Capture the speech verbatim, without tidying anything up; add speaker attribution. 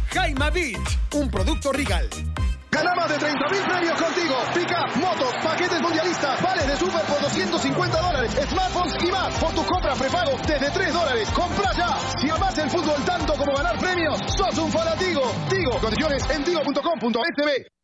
Speaker 1: Jaima Beach, un producto Regal.
Speaker 2: Gana más de treinta mil premios contigo. Pica, motos, paquetes mundialistas, vales de super por doscientos cincuenta dólares, smartphones y más. Por tu compra prepago desde tres dólares. ¡Compra ya! Si amás el fútbol tanto como ganar premios, sos un fanático. Tigo, condiciones en tigo punto com punto es be.